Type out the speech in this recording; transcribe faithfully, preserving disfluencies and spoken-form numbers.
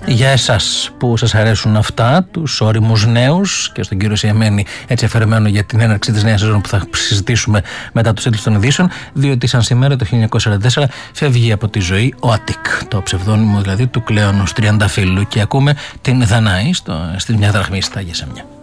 Για εσάς που σας αρέσουν αυτά, τους όριμους νέους, και στον κύριο Σιαμένη έτσι αφαιρεμένο για την έναρξη της νέας σεζόν που θα συζητήσουμε μετά τους τίτλους των ειδήσεων, διότι σαν σήμερα το χίλια εννιακόσια σαράντα τέσσερα φεύγει από τη ζωή ο Αττικ, το ψευδόνυμο δηλαδή του Κλέονος Τριανταφύλλου, και ακούμε την Δανάη στο, στη μια δραχμή στα Αγία Σεμιά.